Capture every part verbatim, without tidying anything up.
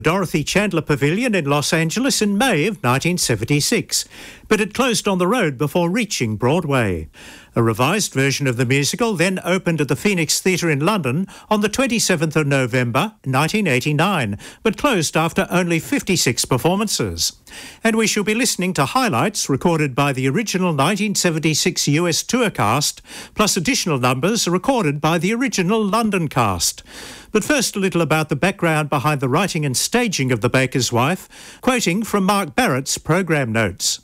Dorothy Chandler Pavilion in Los Angeles in May of nineteen seventy-six, but it closed on the road before reaching Broadway. A revised version of the musical then opened at the Phoenix Theatre in London on the twenty-seventh of November nineteen eighty-nine, but closed after only fifty-six performances. And we shall be listening to highlights recorded by the original nineteen seventy-six U S tour cast, plus additional numbers recorded by the original London cast. But first, a little about the background behind the writing and staging of The Baker's Wife, quoting from Mark Barrett's programme notes.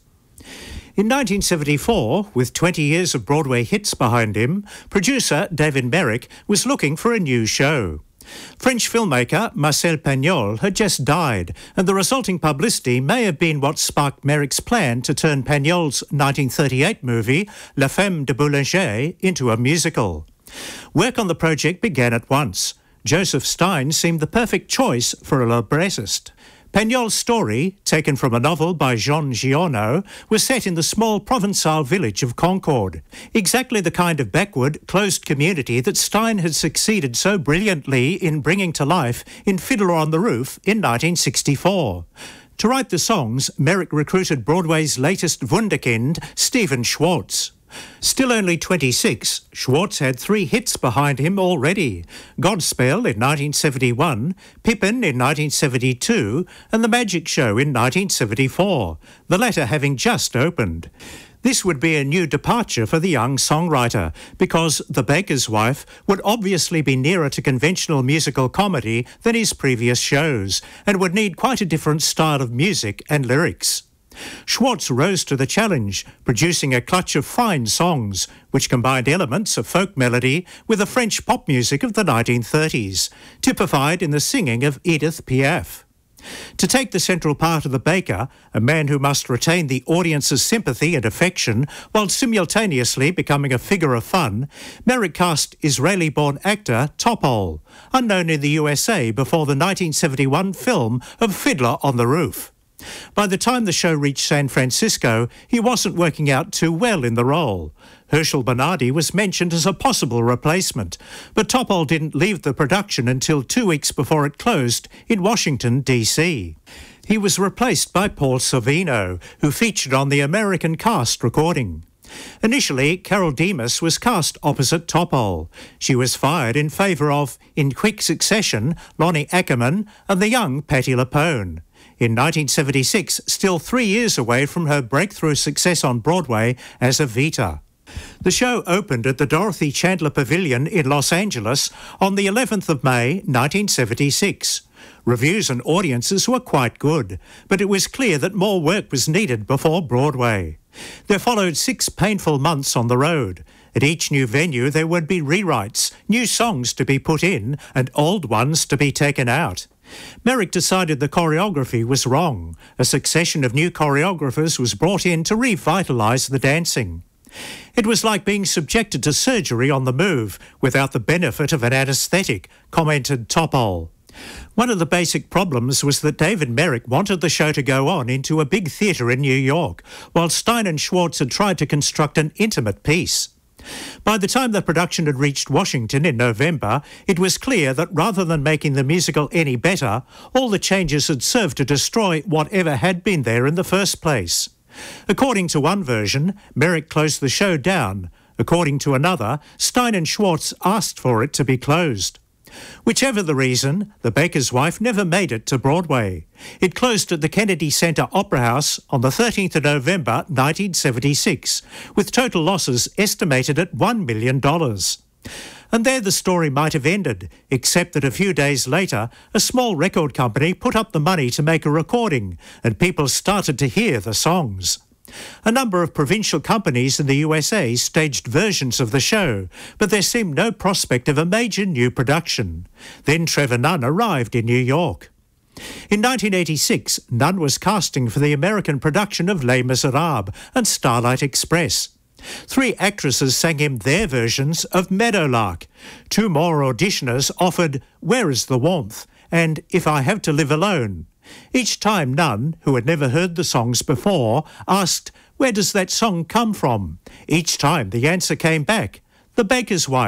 In nineteen seventy-four, with twenty years of Broadway hits behind him, producer David Merrick was looking for a new show. French filmmaker Marcel Pagnol had just died, and the resulting publicity may have been what sparked Merrick's plan to turn Pagnol's nineteen thirty-eight movie La Femme de Boulanger into a musical. Work on the project began at once. Joseph Stein seemed the perfect choice for a librettist. Pagnol's story, taken from a novel by Jean Giono, was set in the small Provençal village of Concord, exactly the kind of backward, closed community that Stein had succeeded so brilliantly in bringing to life in Fiddler on the Roof in nineteen sixty-four. To write the songs, Merrick recruited Broadway's latest wunderkind, Stephen Schwartz. Still only twenty-six, Schwartz had three hits behind him already: Godspell in nineteen seventy-one, Pippin in nineteen seventy-two, and The Magic Show in nineteen seventy-four, the latter having just opened. This would be a new departure for the young songwriter, because The Baker's Wife would obviously be nearer to conventional musical comedy than his previous shows, and would need quite a different style of music and lyrics. Schwartz rose to the challenge, producing a clutch of fine songs, which combined elements of folk melody with the French pop music of the nineteen thirties, typified in the singing of Edith Piaf. To take the central part of the baker, a man who must retain the audience's sympathy and affection while simultaneously becoming a figure of fun, Merrick cast Israeli-born actor Topol, unknown in the U S A before the nineteen seventy-one film of Fiddler on the Roof. By the time the show reached San Francisco, he wasn't working out too well in the role. Herschel Bernardi was mentioned as a possible replacement, but Topol didn't leave the production until two weeks before it closed in Washington, D C He was replaced by Paul Sorvino, who featured on the American cast recording. Initially, Carol Demas was cast opposite Topol. She was fired in favour of, in quick succession, Lonnie Ackerman and the young Patti LuPone. In nineteen seventy-six, still three years away from her breakthrough success on Broadway as Evita. The show opened at the Dorothy Chandler Pavilion in Los Angeles on the eleventh of May nineteen seventy-six. Reviews and audiences were quite good, but it was clear that more work was needed before Broadway. There followed six painful months on the road. At each new venue there would be rewrites, new songs to be put in, and old ones to be taken out. Merrick decided the choreography was wrong. A succession of new choreographers was brought in to revitalise the dancing. It was like being subjected to surgery on the move without the benefit of an anaesthetic, commented Topol. One of the basic problems was that David Merrick wanted the show to go on into a big theatre in New York, while Stein and Schwartz had tried to construct an intimate piece. By the time the production had reached Washington in November, it was clear that rather than making the musical any better, all the changes had served to destroy whatever had been there in the first place. According to one version, Merrick closed the show down. According to another, Stein and Schwartz asked for it to be closed. Whichever the reason, The Baker's Wife never made it to Broadway. It closed at the Kennedy Center Opera House on the thirteenth of November nineteen seventy-six, with total losses estimated at one million dollars. And there the story might have ended, except that a few days later, a small record company put up the money to make a recording, and people started to hear the songs. A number of provincial companies in the U S A staged versions of the show, but there seemed no prospect of a major new production. Then Trevor Nunn arrived in New York. In nineteen eighty-six, Nunn was casting for the American production of Les Miserables and Starlight Express. Three actresses sang him their versions of Meadowlark. Two more auditioners offered Where is the Warmth and If I Have to Live Alone. Each time Nunn, who had never heard the songs before, asked, where does that song come from? Each time the answer came back, The Baker's Wife.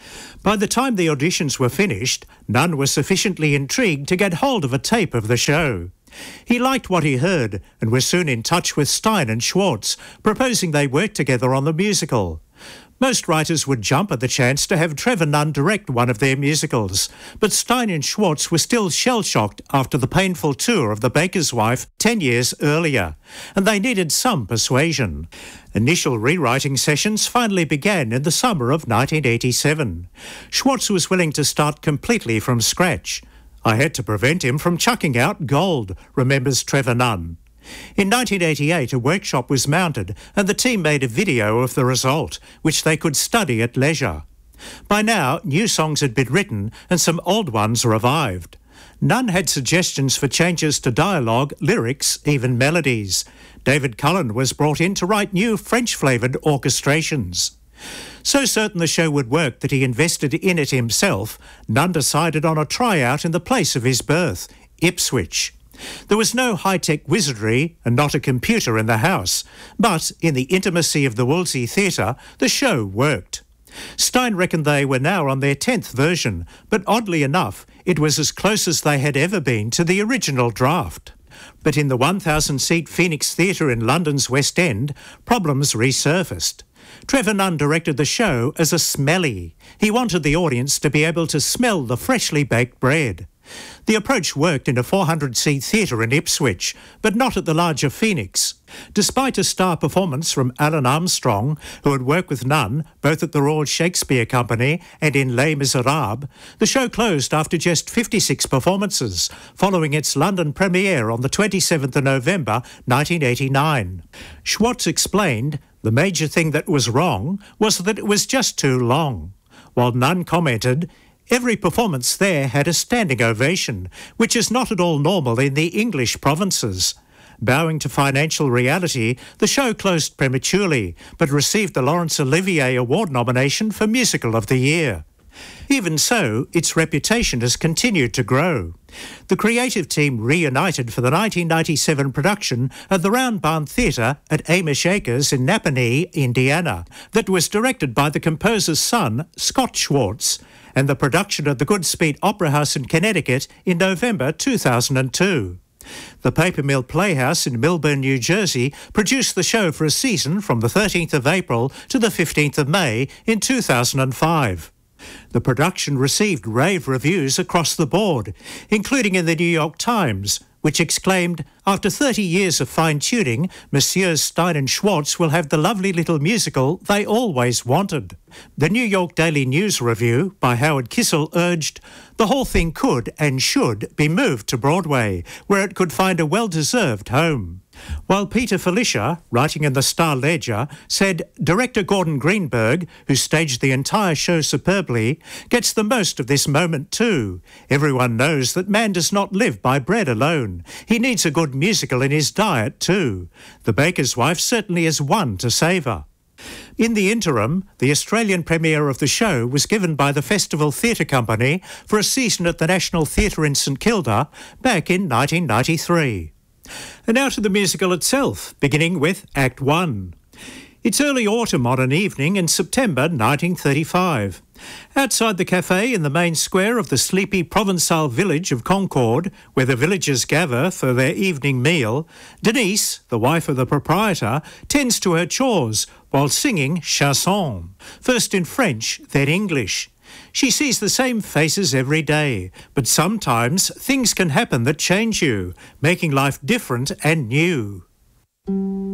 By the time the auditions were finished, Nunn was sufficiently intrigued to get hold of a tape of the show. He liked what he heard and was soon in touch with Stein and Schwartz, proposing they work together on the musical. Most writers would jump at the chance to have Trevor Nunn direct one of their musicals, but Stein and Schwartz were still shell-shocked after the painful tour of The Baker's Wife ten years earlier, and they needed some persuasion. Initial rewriting sessions finally began in the summer of nineteen eighty-seven. Schwartz was willing to start completely from scratch. "I had to prevent him from chucking out gold," remembers Trevor Nunn. In nineteen eighty-eight, a workshop was mounted and the team made a video of the result, which they could study at leisure. By now, new songs had been written and some old ones revived. Nunn had suggestions for changes to dialogue, lyrics, even melodies. David Cullen was brought in to write new French-flavoured orchestrations. So certain the show would work that he invested in it himself, Nunn decided on a tryout in the place of his birth, Ipswich. There was no high-tech wizardry and not a computer in the house, but in the intimacy of the Wolsey Theatre, the show worked. Stein reckoned they were now on their tenth version, but oddly enough, it was as close as they had ever been to the original draft. But in the one thousand seat Phoenix Theatre in London's West End, problems resurfaced. Trevor Nunn directed the show as a smelly. He wanted the audience to be able to smell the freshly baked bread. The approach worked in a four hundred seat theatre in Ipswich, but not at the larger Phoenix. Despite a star performance from Alan Armstrong, who had worked with Nunn both at the Royal Shakespeare Company and in Les Miserables, the show closed after just fifty-six performances, following its London premiere on the twenty-seventh of November nineteen eighty-nine. Schwartz explained the major thing that was wrong was that it was just too long, while Nunn commented, "Every performance there had a standing ovation, which is not at all normal in the English provinces." Bowing to financial reality, the show closed prematurely, but received the Laurence Olivier Award nomination for Musical of the Year. Even so, its reputation has continued to grow. The creative team reunited for the nineteen ninety-seven production at the Round Barn Theatre at Amish Acres in Napanee, Indiana, that was directed by the composer's son, Scott Schwartz, and the production at the Goodspeed Opera House in Connecticut in November two thousand two. The Paper Mill Playhouse in Millburn, New Jersey produced the show for a season from the thirteenth of April to the fifteenth of May in two thousand five. The production received rave reviews across the board, including in the New York Times, which exclaimed, "After thirty years of fine-tuning, Messieurs Stein and Schwartz will have the lovely little musical they always wanted." The New York Daily News review by Howard Kissel urged, "The whole thing could and should be moved to Broadway, where it could find a well-deserved home." While Peter Felicia, writing in the Star Ledger, said director Gordon Greenberg, who staged the entire show superbly, gets the most of this moment too. Everyone knows that man does not live by bread alone. He needs a good musical in his diet too. The Baker's Wife certainly is one to savour. In the interim, the Australian premiere of the show was given by the Festival Theatre Company for a season at the National Theatre in St Kilda back in nineteen ninety-three. And now to the musical itself, beginning with Act One. It's early autumn on an evening in September nineteen thirty-five. Outside the cafe in the main square of the sleepy Provençal village of Concord, where the villagers gather for their evening meal, Denise, the wife of the proprietor, tends to her chores while singing chansons, first in French, then English. She sees the same faces every day, but sometimes things can happen that change you, making life different and new.